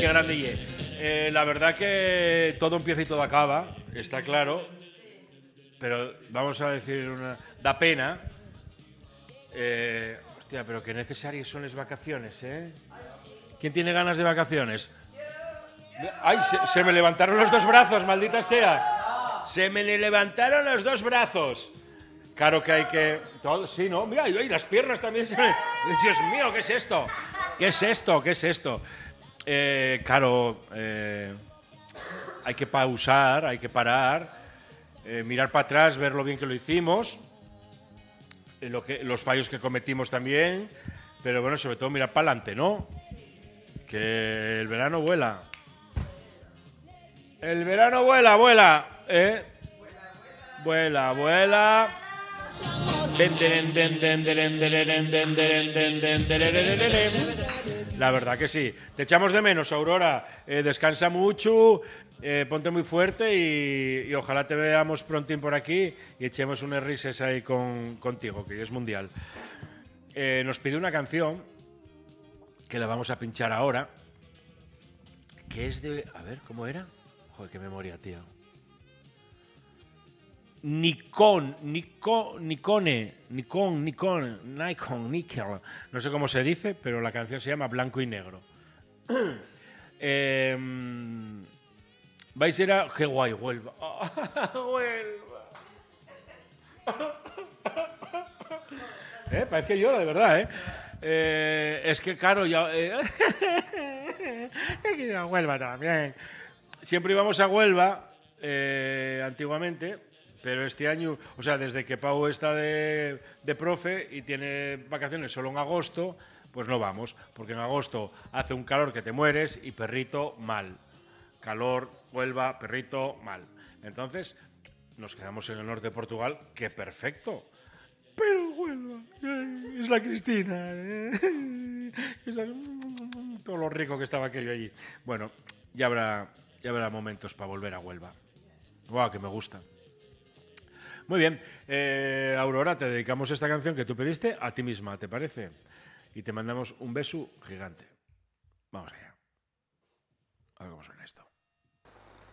qué grande ye. La verdad que todo empieza y todo acaba, está claro. Pero vamos a decir da pena. Hostia, pero qué necesarias son las vacaciones, ¿eh? ¿Quién tiene ganas de vacaciones? ¡Ay! Se me levantaron los dos brazos, maldita sea. Se me levantaron los dos brazos. Claro que hay que... Todo, sí, ¿no? Mira, y las piernas también se me... Dios mío, ¿qué es esto? ¿Qué es esto? ¿Qué es esto? Claro, hay que pausar, hay que parar, mirar para atrás, ver lo bien que lo hicimos, los fallos que cometimos también, pero bueno, sobre todo mirar para adelante, ¿no? Que el verano vuela. El verano vuela, vuela, ¿eh? Vuela, vuela. La verdad que sí. Te echamos de menos, Aurora. Descansa mucho, ponte muy fuerte y ojalá te veamos prontín por aquí y echemos unas risas ahí contigo, que es mundial. Nos pide una canción que la vamos a pinchar ahora, que es de... A ver, ¿cómo era? Joder, qué memoria, tío. Nikon, no sé cómo se dice, pero la canción se llama Blanco y Negro. Vais a ir a... ¡Qué guay, Huelva! ¡Huelva! Parece que yo, de verdad, es que, claro, ya... He ido a Huelva también. Siempre íbamos a Huelva, antiguamente... Pero este año, o sea, desde que Pau está de profe y tiene vacaciones solo en agosto, pues no vamos, porque en agosto hace un calor que te mueres y perrito mal. Calor, Huelva, perrito mal. Entonces, nos quedamos en el norte de Portugal, que perfecto. Pero Huelva, es la Cristina. Todo lo rico que estaba aquello allí. Bueno, ya habrá momentos para volver a Huelva. Guau, que me gusta. Muy bien, Aurora, te dedicamos esta canción que tú pediste a ti misma, ¿te parece? Y te mandamos un beso gigante. Vamos allá. A ver cómo suena esto.